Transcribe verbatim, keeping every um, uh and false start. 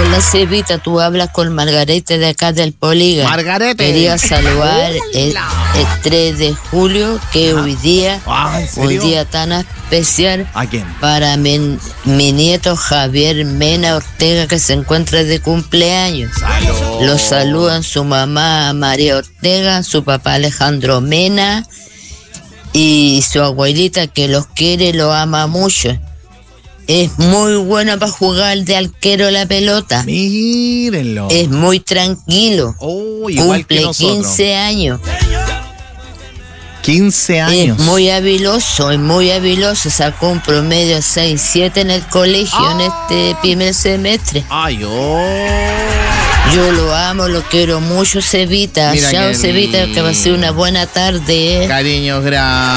Hola, Cevita, tú hablas con Margarete de acá del Polígono. Margarete. Quería saludar el, el tres de julio, que es hoy día, Ah, ¿en un serio? día tan especial ¿A quién? para mi, mi nieto Javier Mena Ortega, que se encuentra de cumpleaños. Salud. Los saludan su mamá María Ortega, su papá Alejandro Mena y su abuelita, que los quiere y los ama mucho. Es muy buena para jugar de arquero la pelota. Mírenlo. Es muy tranquilo. Oh, igual que Cumple nosotros. quince años. quince años. Es muy habiloso, es muy habiloso. Sacó un promedio seis siete en el colegio Ah. en este primer semestre. Ay, oh. Yo lo amo, lo quiero mucho, Cevita. Mira Chao, qué Cevita, que va a ser una buena tarde. ¿eh? Cariños, gracias.